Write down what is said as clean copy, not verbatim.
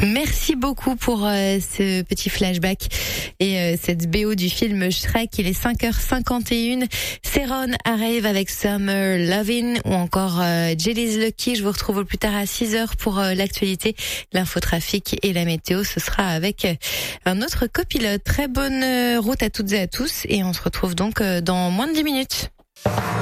Merci beaucoup pour ce petit flashback et cette BO du film Shrek. Il est 5h51. Céron arrive avec Summer Lovin' ou encore Jelly's Lucky. Je vous retrouve plus tard à 6h pour l'actualité, l'infotrafic et la météo. Ce sera avec un autre copilote. Très bonne route à toutes et à tous et on se retrouve donc dans moins de 10 minutes.